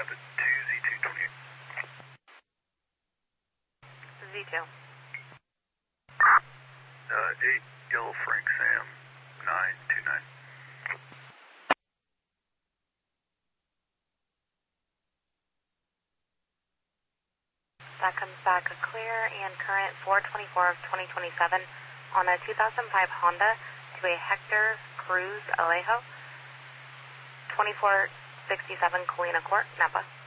Honda 2Z228. Z2. 8 Yellow Frank Sam 929. That comes back clear and current 424 of 2027 on a 2005 Honda to a Hector Cruz Alejo, 2467 Colina Court, Napa.